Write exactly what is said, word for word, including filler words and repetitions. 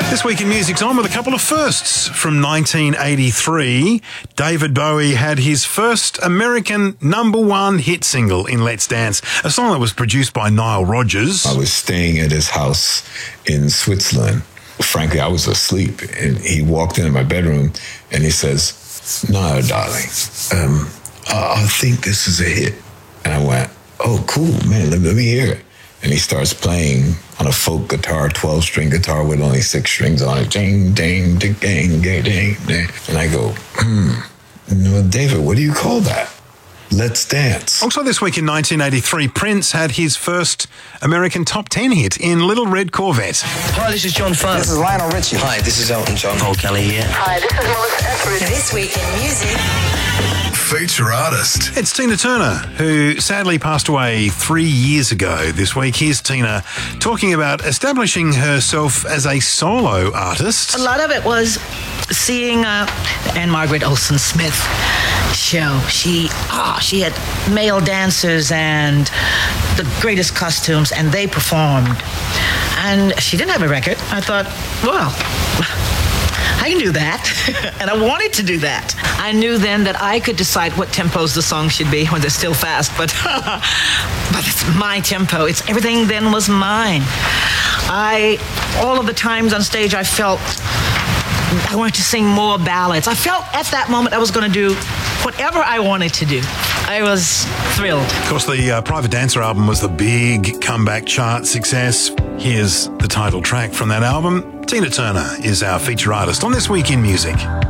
This week in Music's on with a couple of firsts. From nineteen eighty-three, David Bowie had his first American number one hit single in Let's Dance, a song that was produced by Nile Rodgers. I was staying at his house in Switzerland. Frankly, I was asleep, and he walked into my bedroom, and he says, "No, darling, um, I, I think this is a hit." And I went, "Oh, cool, man, let, let me hear it." And he starts playing on a folk guitar, twelve-string guitar with only six strings on it. Ding, ding, ding, ding, ding, ding, ding. And I go, hmm, well, David, what do you call that? Let's Dance. Also this week in nineteen eighty-three, Prince had his first American top ten hit in Little Red Corvette. Hi, this is John Farr. This is Lionel Richie. Hi, this is Elton John. Paul Kelly here. Hi, this is Melissa Etheridge. This week in music. Feature artist. It's Tina Turner, who sadly passed away three years ago this week. Here's Tina talking about establishing herself as a solo artist. A lot of it was seeing uh, Anne Margaret Olsen Smith show. She, ah, oh, she had male dancers and the greatest costumes, and they performed. And she didn't have a record. I thought, well, I can do that. And I wanted to do that. I knew then that I could decide what tempos the song should be when they're still fast, but but it's my tempo. It's everything then was mine. I all of the times on stage I felt I wanted to sing more ballads. I felt at that moment I was going to do whatever I wanted to do. I was thrilled. Of course, the uh, Private Dancer album was the big comeback chart success. Here's the title track from that album. Tina Turner is our feature artist on This Week in Music.